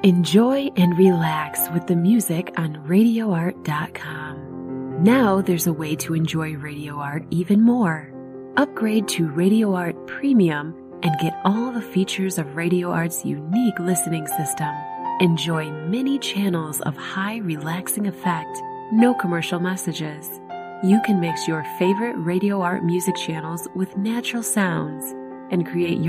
Enjoy and relax with the music on RadioArt.com. Now there's a way to enjoy Radio Art even more. Upgrade to Radio Art Premium and get all the features of Radio Art's unique listening system. Enjoy many channels of high relaxing effect, no commercial messages. You can mix your favorite Radio Art music channels with natural sounds and create